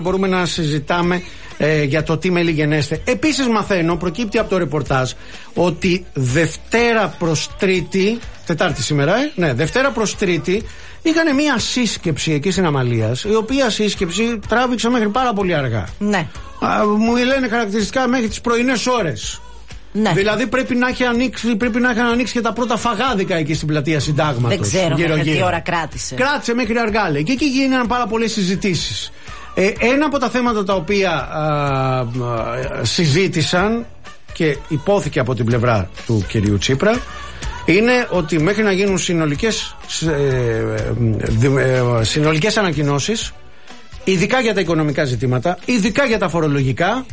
Μπορούμε να συζητάμε για το τι μελιγενέστε. Επίσης μαθαίνω, προκύπτει από το ρεπορτάζ, ότι Δευτέρα προς Τρίτη, Τετάρτη σήμερα, Δευτέρα προς Τρίτη, είχαν μια σύσκεψη εκεί στην Αμαλίας, η οποία σύσκεψη τράβηξε μέχρι πάρα πολύ αργά. Ναι. Μου λένε χαρακτηριστικά μέχρι τις πρωινές ώρες. Ναι. Δηλαδή πρέπει να είχαν ανοίξει και τα πρώτα φαγάδικα εκεί στην πλατεία Συντάγματος. Δεν ξέρω τι ώρα κράτησε. Κράτησε μέχρι αργά, λέει. Και εκεί γίνανε πάρα πολλές συζητήσεις. Ένα από τα θέματα τα οποία συζήτησαν και υπόθηκε από την πλευρά του κυρίου Τσίπρα είναι ότι μέχρι να γίνουν συνολικές ανακοινώσεις, ειδικά για τα οικονομικά ζητήματα, ειδικά για τα φορολογικά,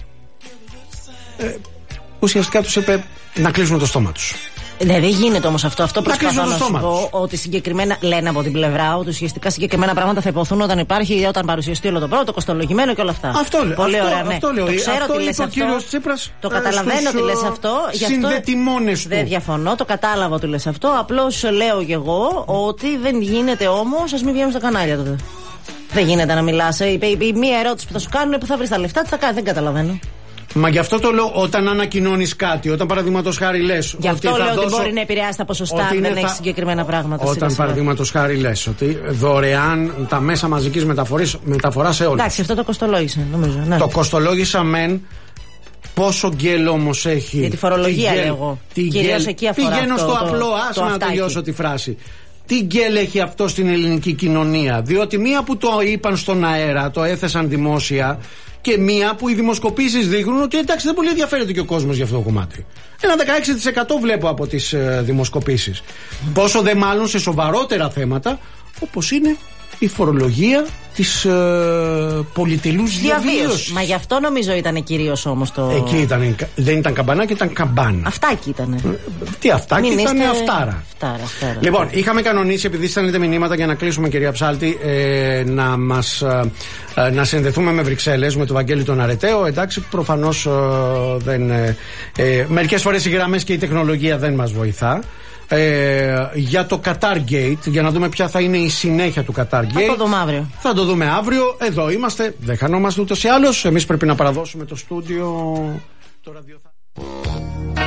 ουσιαστικά τους είπε να κλείσουν το στόμα τους. Ναι, δεν γίνεται όμως αυτό. Αυτό προσπαθώ να σου πω, ότι συγκεκριμένα λένε από την πλευρά ότι ουσιαστικά συγκεκριμένα πράγματα θα υποθούν όταν παρουσιαστεί όλο το πρώτο, το κοστολογημένο και όλα αυτά. Πολύ ωραία, ναι. Αυτό λέω. Το ξέρω τι λες αυτό. Το καταλαβαίνω τι λες αυτό. Συνδετημόνες του. Δεν διαφωνώ, το κατάλαβα ότι λες αυτό. Απλώς λέω και εγώ ότι δεν γίνεται όμως, ας μην βγαίνουν στα κανάλια τότε. Δεν γίνεται να μιλάς. Η μία ερώτηση που θα σου κάνουν είναι που θα βρεις τα λεφτά, τι θα κάνει, δεν καταλαβαίνω. Μα γι' αυτό το λέω, όταν ανακοινώνεις κάτι, όταν παραδείγματος χάρη λες. Γι' αυτό λέω ότι μπορεί να επηρεάσει τα ποσοστά αν δεν έχει συγκεκριμένα πράγματα. Όταν παραδείγματος χάρη λες ότι δωρεάν τα μέσα μαζικής μεταφοράς σε όλους. Εντάξει, αυτό το κοστολόγησε, νομίζω. Ναι. Το κοστολόγησα μεν. Πόσο γκέλ όμως έχει. Για τη φορολογία λέω εγώ. Κυρίως εκεί αφορά. Πηγαίνω στο απλό, άσε να τελειώσω τη φράση. Τι γκέλ έχει αυτό στην ελληνική κοινωνία? Διότι μία που το είπαν στον αέρα, το έθεσαν δημόσια, και μία που οι δημοσκοπήσεις δείχνουν ότι εντάξει, δεν πολύ ενδιαφέρεται και ο κόσμος για αυτό το κομμάτι. Ένα 16% βλέπω από τις δημοσκοπήσεις. Πόσο δε μάλλον σε σοβαρότερα θέματα, όπως είναι η φορολογία της πολυτελούς διαβίωσης. Μα γι' αυτό νομίζω ήταν κυρίως όμως το. Εκεί δεν ήταν καμπανάκι, ήταν καμπάνα. Αυτάκι ήτανε. Τι αυτάκι ήταν, αυτάρα. Φτάρα. Λοιπόν, είχαμε κανονίσει, επειδή στέλνετε μηνύματα για να κλείσουμε, κυρία Ψάλτη, να συνδεθούμε με Βρυξέλλες, με τον Βαγγέλη τον Αρεταίο. Εντάξει, προφανώς μερικές φορές οι γραμμές και η τεχνολογία δεν μας βοηθά. Για το Qatar Gate, για να δούμε ποια θα είναι η συνέχεια του Qatar Gate. Θα το δούμε αύριο. Εδώ είμαστε, δεν χανόμαστε ούτως ή άλλως. Εμείς πρέπει να παραδώσουμε το στούντιο. Το ραδιοφάσμα.